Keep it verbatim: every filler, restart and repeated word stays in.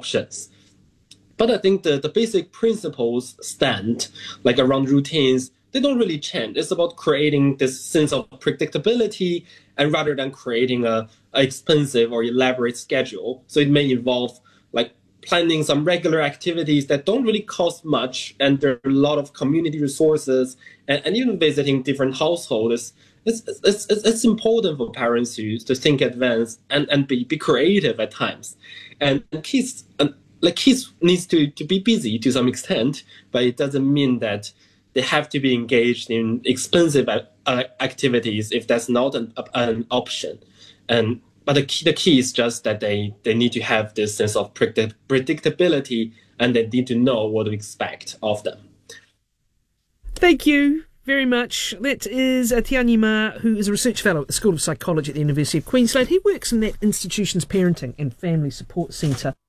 options. But I think the, the basic principles stand, like around routines, they don't really change. It's about creating this sense of predictability, and rather than creating a, a expensive or elaborate schedule. So it may involve like planning some regular activities that don't really cost much, and there are a lot of community resources, and, and even visiting different households. It's, it's, it's, it's important for parents to, to think advanced and, and be, be creative at times. And kids, like kids needs to, to be busy to some extent, but it doesn't mean that they have to be engaged in expensive uh, activities if that's not an, an option. And but the key, the key is just that they, they need to have this sense of predict, predictability, and they need to know what to expect of them. Thank you very much. That is uh, Tianyi Ma, who is a research fellow at the School of Psychology at the University of Queensland. He works in that institution's parenting and family support centre.